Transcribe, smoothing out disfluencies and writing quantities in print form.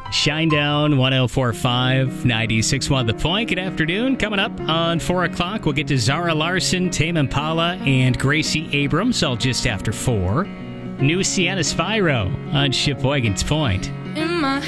Shinedown 1045 96.1 The Point. Good afternoon. Coming up on 4 o'clock, we'll get to Zara Larson, Tame Impala, and Gracie Abrams, all just after 4. New Sienna Spyro on Sheboygan's Point.